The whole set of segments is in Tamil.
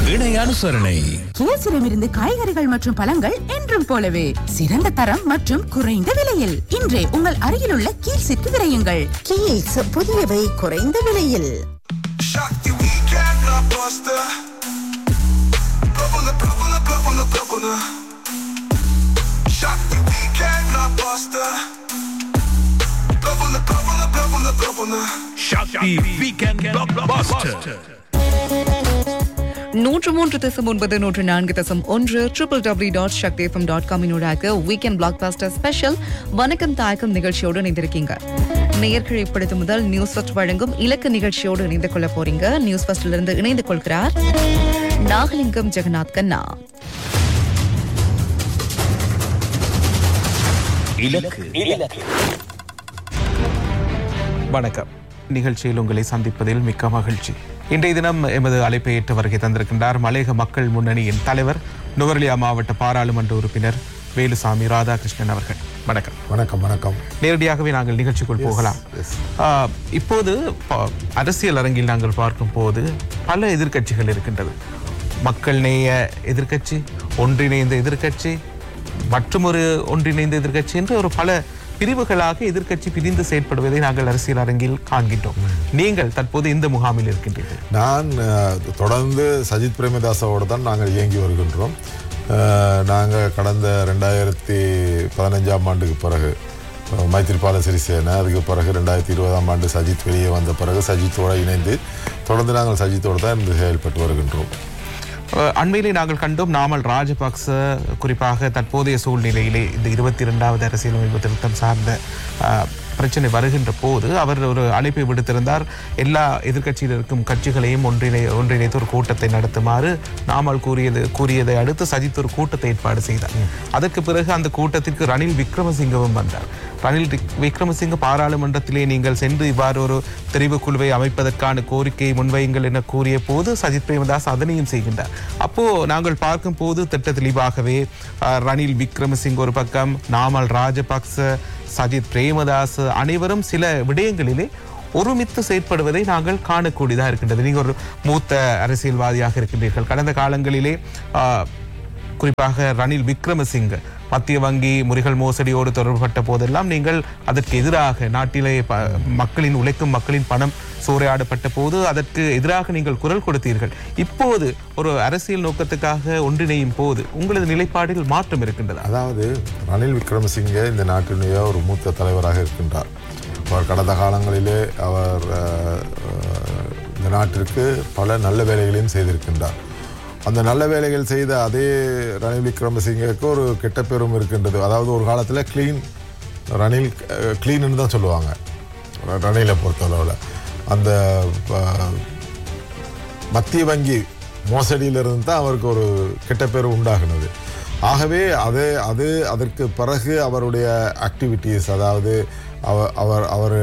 இணைய அனுசரணை. கேசரிலிருந்து காய்கறிகள் மற்றும் பழங்கள் என்றும் போலவே சிறந்த தரம் மற்றும் குறைந்த விலையில். இன்றே உங்கள் அருகிலுள்ள கீல்ஸிற்கு விரையுங்கள். கீல்ஸ், புதியவை குறைந்த விலையில். சக்தி வீக்கெண்ட் பிளாக்பஸ்டர் 103.9 104.1 www.shaktifm.com ஊடாக வீக்கெண்ட் பிளாக்பஸ்டர் ஸ்பெஷல் வணக்கம் தாயகம் நிகழ்ச்சியோடு இணைந்திருக்கீங்க. நேயர்கள் இப்பொழுது முதல் நியூஸ் ஃபர்ஸ்ட் வழங்கும் இலக்கு நிகழ்ச்சியோடு இணைந்து கொள்ள போறீங்க. நியூஸ் ஃபர்ஸ்ட்ல இருந்து இணைந்து கொள்கிறார் நாகலிங்கம் ஜெகநாத் கண்ணா. வணக்கம். நிகழ்ச்சியில் உங்களை சந்திப்பதில் மிக்க மகிழ்ச்சி. இன்றைய தினம் எமது அழைப்பை ஏற்று வருகை தந்திருக்கின்றார் மலையக மக்கள் முன்னணியின் தலைவர், நுவரெலியா மாவட்ட பாராளுமன்ற உறுப்பினர் வேலுசாமி ராதாகிருஷ்ணன் அவர்கள். வணக்கம். வணக்கம். வணக்கம். நேரடியாகவே நாங்கள் நிகழ்ச்சிக்குள் போகலாம். இப்போது அரசியல் அரங்கில் நாங்கள் பார்க்கும் போது பல எதிர்க்கட்சிகள் இருக்கின்றது. மக்கள் நேய எதிர்க்கட்சி, ஒன்றிணைந்த எதிர்க்கட்சி, மற்றொரு ஒன்றிணைந்த எதிர்க்கட்சி என்று ஒரு பல பிரிவுகளாக எதிர்க்கட்சி பிரிந்து செயற்படுவதை நாங்கள் அரசியல் அரங்கில் காண்கின்றோம். நீங்கள் தற்போது இந்த முகாமில் இருக்கின்றீர்கள். நான் தொடர்ந்து சஜித் பிரேமதாசோடு தான் நாங்கள் இயங்கி வருகின்றோம். நாங்கள் கடந்த 2015ஆம் ஆண்டுக்கு பிறகு மைத்திரிபால சிறிசேன, அதுக்கு பிறகு 2020ஆம் ஆண்டு சஜித் வெளியே வந்த பிறகு சஜித்தோடு இணைந்து தொடர்ந்து நாங்கள் சஜித்தோடு தான் இருந்து செயல்பட்டு வருகின்றோம். அண்மையிலே நாங்கள் கண்டோம், நாமல் ராஜபக்ச குறிப்பாக தற்போதைய சூழ்நிலையிலே இந்த 22வது அரசியலமைப்பு திருத்தம் சார்ந்த பிரச்சனை வருகின்ற போது அவர் ஒரு அழைப்பை விடுத்திருந்தார். எல்லா எதிர்க்கட்சியில் இருக்கும் கட்சிகளையும் ஒன்றிணைத்து ஒரு கூட்டத்தை நடத்துமாறு நாமல் கூறியதை அடுத்து சஜித் ஒரு கூட்டத்தை ஏற்பாடு செய்தார். அதற்கு பிறகு அந்த கூட்டத்திற்கு ரணில் விக்ரமசிங்கவும் வந்தார். ரணில் விக்ரமசிங்க பாராளுமன்றத்திலே நீங்கள் சென்று இவ்வாறு ஒரு தெரிவு குழுவை அமைப்பதற்கான கோரிக்கையை முன்வையுங்கள் என கூறிய போது சஜித் பிரேமதாஸ் அதனையும் செய்கின்றார். அப்போ நாங்கள் பார்க்கும் போது திட்ட தெளிவாகவே ரணில் விக்ரமசிங்க ஒரு பக்கம், நாமல் ராஜபக்ச, சஜித் பிரேமதாஸ் அனைவரும் சில விடயங்களிலே ஒருமித்து செயற்படுவதை நாங்கள் காணக்கூடியதாக இருக்கின்றது. நீங்கள் ஒரு மூத்த அரசியல்வாதியாக இருக்கின்றீர்கள். கடந்த காலங்களிலே குறிப்பாக ரணில் விக்ரமசிங்க மத்திய வங்கி முறிகள் மோசடியோடு தொடர்பட்ட போதெல்லாம் நீங்கள் அதற்கு எதிராக, நாட்டிலே மக்களின் உழைக்கும் மக்களின் பணம் சூறையாடப்பட்ட போது அதற்கு எதிராக நீங்கள் குரல் கொடுத்தீர்கள். இப்போது ஒரு அரசியல் நோக்கத்துக்காக ஒன்றிணையும் போது உங்களது நிலைப்பாடில் மாற்றம் இருக்கின்றது. அதாவது ரணில் விக்ரமசிங்கே இந்த நாட்டினுடைய ஒரு மூத்த தலைவராக இருக்கின்றார். அவர் கடந்த காலங்களிலே அவர் இந்த நாட்டிற்கு பல நல்ல வேலைகளையும் செய்திருக்கின்றார். அந்த நல்ல வேலைகள் செய்த அதே ரணில் விக்ரமசிங்கக்கு ஒரு கெட்ட பேரும் இருக்கின்றது. அதாவது ஒரு காலத்தில் ரணில் கிளீன்னு தான் சொல்லுவாங்க ரணிலை பொறுத்தளவில். அந்த மத்திய வங்கி மோசடியிலிருந்து தான் அவருக்கு ஒரு கெட்ட பேர் உண்டாகினது. ஆகவே அதற்கு பிறகு அவருடைய ஆக்டிவிட்டீஸ், அதாவது அவர்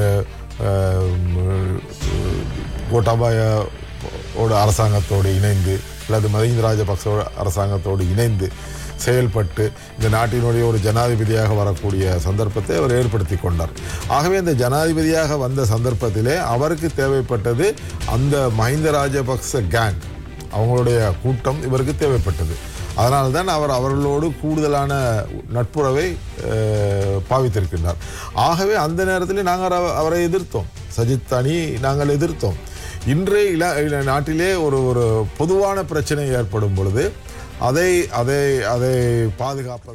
கோட்டாபாயோட அரசாங்கத்தோடு இணைந்து அல்லது மஹிந்த ராஜபக்சோட அரசாங்கத்தோடு இணைந்து செயல்பட்டு இந்த நாட்டினுடைய ஒரு ஜனாதிபதியாக வரக்கூடிய சந்தர்ப்பத்தை அவர் ஏற்படுத்தி கொண்டார். ஆகவே இந்த ஜனாதிபதியாக வந்த சந்தர்ப்பத்திலே அவருக்கு தேவைப்பட்டது அந்த மஹிந்த ராஜபக்ச கேங், அவங்களுடைய கூட்டம் இவருக்கு தேவைப்பட்டது. அதனால்தான் அவர் அவர்களோடு கூடுதலான நட்புறவை பாவித்திருக்கின்றார். ஆகவே அந்த நேரத்தில் நாங்கள் அவரை எதிர்த்தோம், சஜித் அணி நாங்கள் எதிர்த்தோம். இன்றைய நாட்டிலே ஒரு பொதுவான பிரச்சனை ஏற்படும் பொழுது அதை பாதுகாப்பது